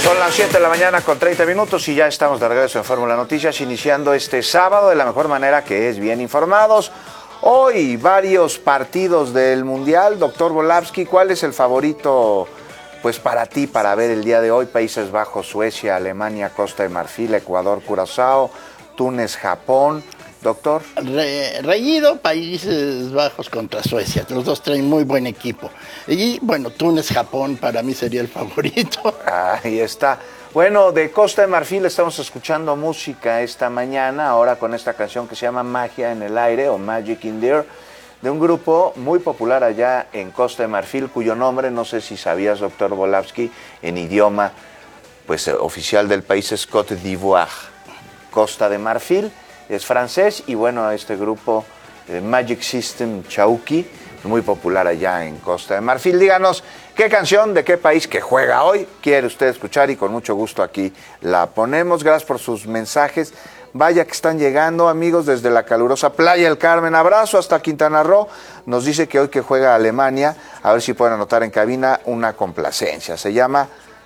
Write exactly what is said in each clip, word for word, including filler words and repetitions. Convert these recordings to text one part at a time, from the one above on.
Son las siete de la mañana con treinta minutos y ya estamos de regreso en Fórmula Noticias, iniciando este sábado de la mejor manera, que es bien informados. Hoy varios partidos del Mundial. Doctor Volavsky, ¿cuál es el favorito pues para ti para ver el día de hoy? Países Bajos, Suecia, Alemania, Costa de Marfil, Ecuador, Curazao, Túnez, Japón. Doctor. Re, reñido, Países Bajos contra Suecia. Los dos traen muy buen equipo. Y bueno, Túnez, Japón para mí sería el favorito. Ahí está. Bueno, de Costa de Marfil estamos escuchando música esta mañana, ahora con esta canción que se llama Magia en el Aire o Magic in the Air, de un grupo muy popular allá en Costa de Marfil, cuyo nombre, no sé si sabías, doctor Volavsky, en idioma pues oficial del país es Côte d'Ivoire. Costa de Marfil es francés y bueno, este grupo eh, Magic System Chauki, muy popular allá en Costa de Marfil. Díganos qué canción de qué país que juega hoy quiere usted escuchar y con mucho gusto aquí la ponemos. Gracias por sus mensajes. Vaya que están llegando, amigos, desde la calurosa Playa del Carmen. Abrazo hasta Quintana Roo. Nos dice que hoy que juega Alemania, a ver si pueden anotar en cabina una complacencia. Se llama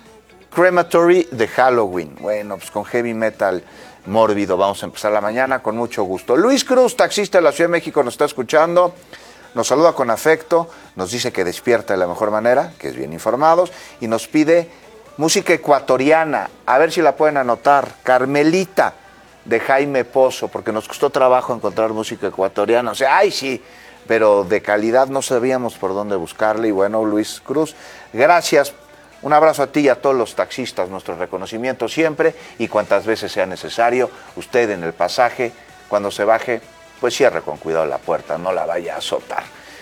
Crematory de Halloween. Bueno, pues con heavy metal mórbido vamos a empezar la mañana con mucho gusto. Luis Cruz, taxista de la Ciudad de México, nos está escuchando. Nos saluda con afecto, nos dice que despierta de la mejor manera, que es bien informados, y nos pide música ecuatoriana, a ver si la pueden anotar, Carmelita, de Jaime Pozo, porque nos costó trabajo encontrar música ecuatoriana, o sea, ay sí, pero de calidad no sabíamos por dónde buscarla, y bueno, Luis Cruz, gracias, un abrazo a ti y a todos los taxistas, nuestro reconocimiento siempre, y cuantas veces sea necesario, usted en el pasaje, cuando se baje, pues cierre con cuidado la puerta, no la vaya a azotar.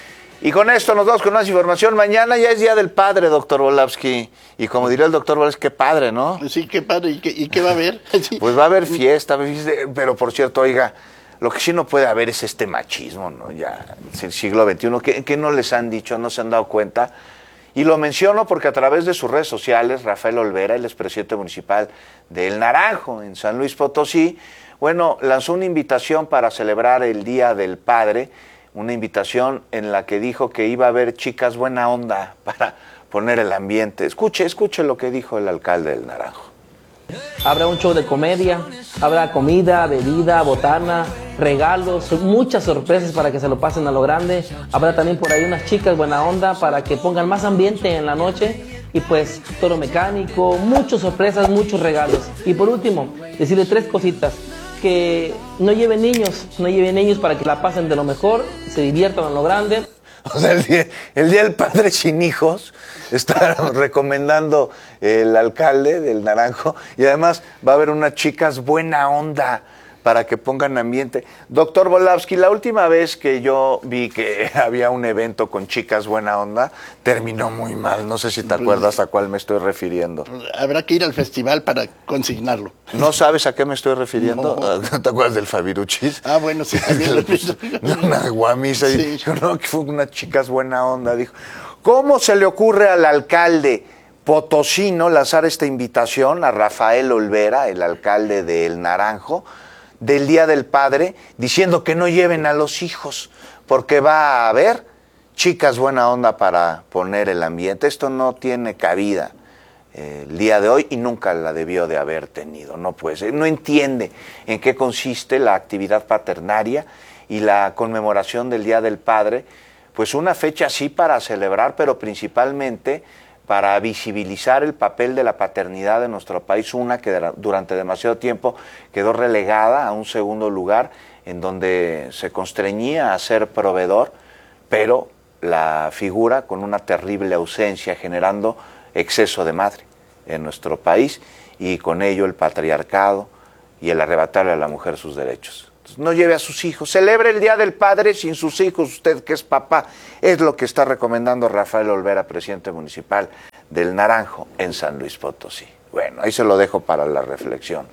Y con esto nos vamos con más información. Mañana ya es Día del Padre, doctor Volavsky. Y como diría el doctor Volavsky, qué padre, ¿no? Sí, qué padre. ¿Y qué, y qué va a haber? Sí. Pues va a haber fiesta, pero por cierto, oiga, lo que sí no puede haber es este machismo, ¿no? Ya, es el siglo veintiuno, ¿qué, qué no les han dicho? ¿No se han dado cuenta? Y lo menciono porque a través de sus redes sociales, Rafael Olvera, el expresidente municipal de El Naranjo, en San Luis Potosí, bueno, lanzó una invitación para celebrar el Día del Padre, una invitación en la que dijo que iba a haber chicas buena onda para poner el ambiente. Escuche, escuche lo que dijo el alcalde del Naranjo. Habrá un show de comedia, habrá comida, bebida, botana, regalos, muchas sorpresas para que se lo pasen a lo grande. Habrá también por ahí unas chicas buena onda para que pongan más ambiente en la noche. Y pues toro mecánico, muchas sorpresas, muchos regalos. Y por último, decirle tres cositas. Que no lleven niños, no lleven niños para que la pasen de lo mejor, se diviertan a lo grande. O sea, el día, el día del padre sin hijos está recomendando el alcalde del Naranjo y además va a haber unas chicas buena onda para que pongan ambiente. Doctor Volavsky, la última vez que yo vi que había un evento con chicas buena onda, terminó muy mal. No sé si te acuerdas a cuál me estoy refiriendo. Habrá que ir al festival para consignarlo. ¿No sabes a qué me estoy refiriendo? No. ¿No te acuerdas del Fabiruchis? Ah, bueno, sí, también lo he visto. Una guamisa. Sí. Y dijo, no, que fue unas chicas buena onda. Dijo, ¿cómo se le ocurre al alcalde potosino lanzar esta invitación a Rafael Olvera, el alcalde de El Naranjo, del Día del Padre, diciendo que no lleven a los hijos, porque va a haber chicas buena onda para poner el ambiente? Esto no tiene cabida eh, el día de hoy y nunca la debió de haber tenido, no puede ser. No entiende en qué consiste la actividad paternaria y la conmemoración del Día del Padre, pues una fecha así para celebrar, pero principalmente para visibilizar el papel de la paternidad en nuestro país, una que durante demasiado tiempo quedó relegada a un segundo lugar, en donde se constreñía a ser proveedor, pero la figura con una terrible ausencia, generando exceso de madre en nuestro país, y con ello el patriarcado y el arrebatarle a la mujer sus derechos. No lleve a sus hijos, celebre el Día del Padre sin sus hijos, usted que es papá. Es lo que está recomendando Rafael Olvera, presidente municipal del Naranjo en San Luis Potosí. Bueno, ahí se lo dejo para la reflexión.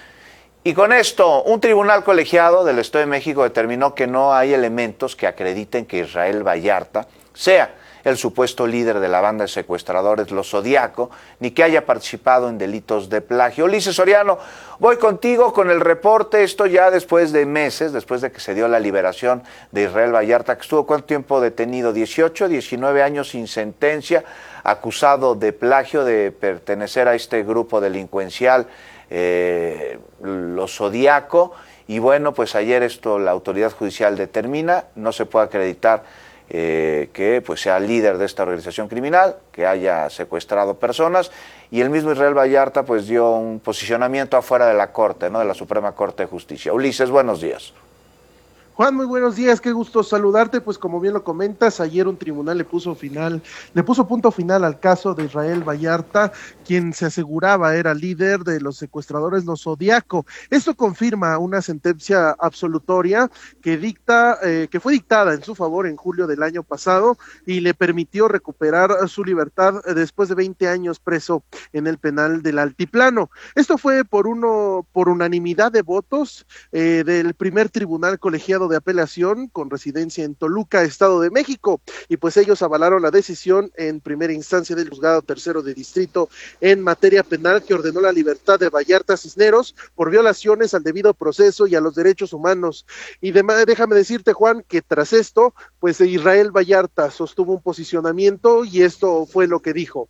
Y con esto, un tribunal colegiado del Estado de México determinó que no hay elementos que acrediten que Israel Vallarta sea el supuesto líder de la banda de secuestradores Los Zodiaco, ni que haya participado en delitos de plagio. Ulises Soriano, voy contigo con el reporte, esto ya después de meses, después de que se dio la liberación de Israel Vallarta, que estuvo ¿cuánto tiempo detenido? dieciocho, diecinueve años sin sentencia, acusado de plagio, de pertenecer a este grupo delincuencial, eh, Los Zodiaco. Y bueno, pues ayer esto la autoridad judicial determina, no se puede acreditar eh, que pues sea líder de esta organización criminal, que haya secuestrado personas, y el mismo Israel Vallarta pues dio un posicionamiento afuera de la Corte, ¿no? De la Suprema Corte de Justicia. Ulises, buenos días. Juan, muy buenos días, qué gusto saludarte. Pues como bien lo comentas, ayer un tribunal le puso final, le puso punto final al caso de Israel Vallarta, quien se aseguraba era líder de los secuestradores Los Zodiaco. Esto confirma una sentencia absolutoria que dicta, eh, que fue dictada en su favor en julio del año pasado y le permitió recuperar su libertad después de veinte años preso en el penal del Altiplano. Esto fue por uno, por unanimidad de votos eh, del primer tribunal colegiado de apelación con residencia en Toluca, Estado de México, y pues ellos avalaron la decisión en primera instancia del juzgado tercero de distrito en materia penal, que ordenó la libertad de Vallarta Cisneros por violaciones al debido proceso y a los derechos humanos. Y de, déjame decirte, Juan, que tras esto, pues Israel Vallarta sostuvo un posicionamiento y esto fue lo que dijo.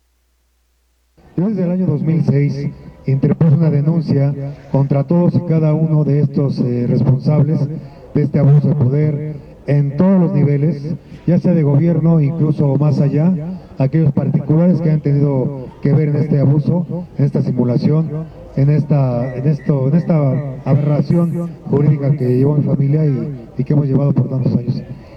Yo desde el año dos mil seis interpuse una denuncia contra todos y cada uno de estos eh, responsables de este abuso de poder en todos los niveles, ya sea de gobierno, incluso más allá, aquellos particulares que han tenido que ver en este abuso, en esta simulación, en esta, en esto, en esta aberración jurídica que llevó mi familia y, y que hemos llevado por tantos años.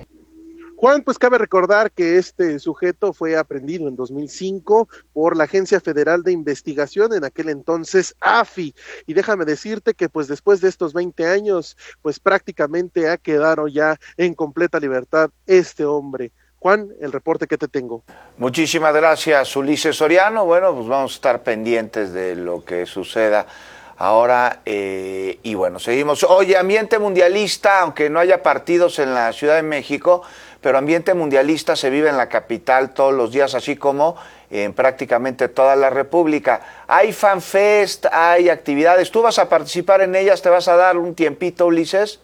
Juan, pues cabe recordar que este sujeto fue aprehendido en dos mil cinco por la Agencia Federal de Investigación, en aquel entonces A F I, y déjame decirte que pues después de estos veinte años, pues prácticamente ha quedado ya en completa libertad este hombre. Juan, el reporte que te tengo. Muchísimas gracias, Ulises Soriano. Bueno, pues vamos a estar pendientes de lo que suceda ahora, eh, y bueno, seguimos. Oye, ambiente mundialista, aunque no haya partidos en la Ciudad de México, pero ambiente mundialista se vive en la capital todos los días, así como en prácticamente toda la República. Hay FanFest, hay actividades. ¿Tú vas a participar en ellas? ¿Te vas a dar un tiempito, Ulises?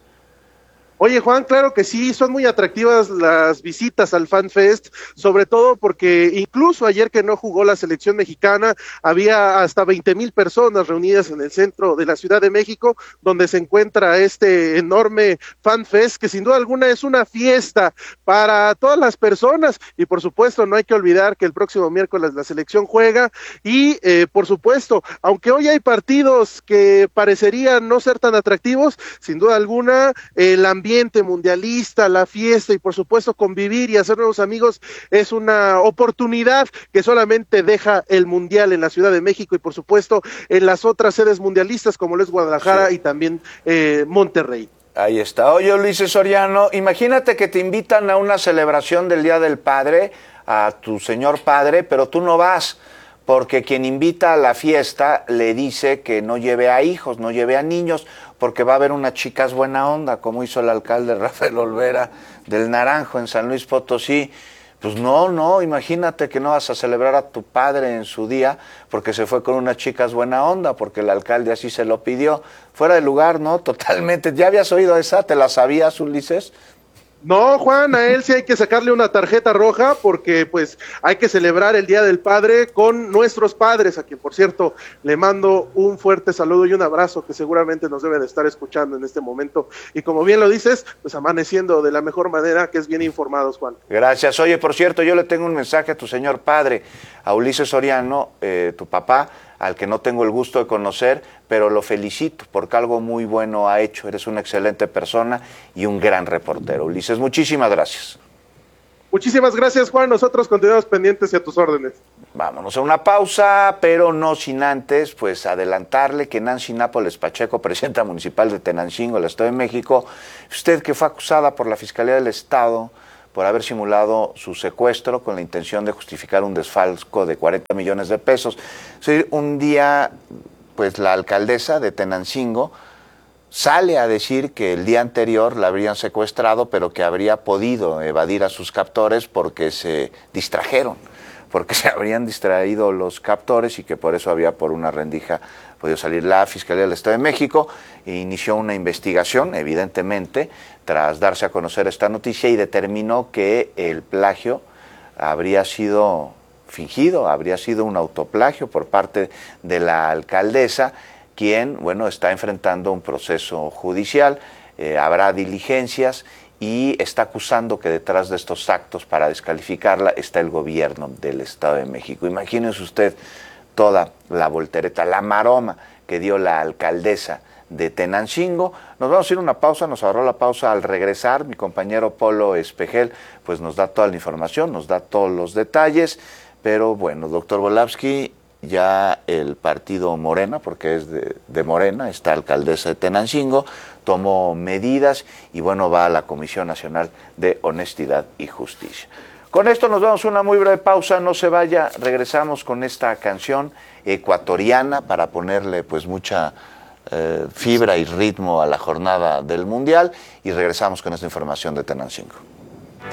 Oye, Juan, claro que sí, son muy atractivas las visitas al FanFest, sobre todo porque incluso ayer que no jugó la selección mexicana, había hasta veinte mil personas reunidas en el centro de la Ciudad de México, donde se encuentra este enorme FanFest, que sin duda alguna es una fiesta para todas las personas, y por supuesto no hay que olvidar que el próximo miércoles la selección juega, y eh, por supuesto, aunque hoy hay partidos que parecerían no ser tan atractivos, sin duda alguna el ambiente mundialista, la fiesta y por supuesto convivir y hacer nuevos amigos es una oportunidad que solamente deja el mundial en la Ciudad de México y por supuesto en las otras sedes mundialistas como lo es Guadalajara, sí, y también eh, Monterrey. Ahí está. Oye, Ulises Soriano, imagínate que te invitan a una celebración del Día del Padre, a tu señor padre, pero tú no vas, porque quien invita a la fiesta le dice que no lleve a hijos, no lleve a niños, porque va a haber unas chicas buena onda, como hizo el alcalde Rafael Olvera del Naranjo en San Luis Potosí. Pues no, no, imagínate que no vas a celebrar a tu padre en su día porque se fue con unas chicas buena onda, porque el alcalde así se lo pidió. Fuera de lugar, ¿no? Totalmente. ¿Ya habías oído esa? ¿Te la sabías, Ulises? No, Juan, a él sí hay que sacarle una tarjeta roja porque pues hay que celebrar el Día del Padre con nuestros padres, a quien por cierto le mando un fuerte saludo y un abrazo que seguramente nos debe de estar escuchando en este momento. Y como bien lo dices, pues amaneciendo de la mejor manera, que es bien informados, Juan. Gracias. Oye, por cierto, yo le tengo un mensaje a tu señor padre, a Ulises Soriano, eh, tu papá, al que no tengo el gusto de conocer, pero lo felicito porque algo muy bueno ha hecho. Eres una excelente persona y un gran reportero. Ulises, muchísimas gracias. Muchísimas gracias, Juan. Nosotros continuamos pendientes y a tus órdenes. Vámonos a una pausa, pero no sin antes, pues adelantarle que Nancy Nápoles Pacheco, presidenta municipal de Tenancingo, el Estado de México, usted que fue acusada por la Fiscalía del Estado por haber simulado su secuestro con la intención de justificar un desfalco de cuarenta millones de pesos. Sí, un día, pues la alcaldesa de Tenancingo sale a decir que el día anterior la habrían secuestrado, pero que habría podido evadir a sus captores porque se distrajeron, porque se habrían distraído los captores y que por eso había por una rendija podido salir. La Fiscalía del Estado de México inició una investigación, evidentemente, tras darse a conocer esta noticia y determinó que el plagio habría sido fingido, habría sido un autoplagio por parte de la alcaldesa, quien, bueno, está enfrentando un proceso judicial, eh, habrá diligencias y está acusando que detrás de estos actos para descalificarla está el gobierno del Estado de México. Imagínese usted toda la voltereta, la maroma que dio la alcaldesa de Tenancingo. Nos vamos a ir a una pausa, nos ahorró la pausa al regresar. Mi compañero Polo Espejel pues nos da toda la información, nos da todos los detalles, pero bueno, doctor Volavsky, ya el partido Morena, porque es de, de Morena, esta alcaldesa de Tenancingo, tomó medidas y bueno, va a la Comisión Nacional de Honestidad y Justicia. Con esto nos vamos a una muy breve pausa, no se vaya, regresamos con esta canción ecuatoriana para ponerle pues mucha eh, fibra y ritmo a la jornada del Mundial y regresamos con esta información de Tenancingo.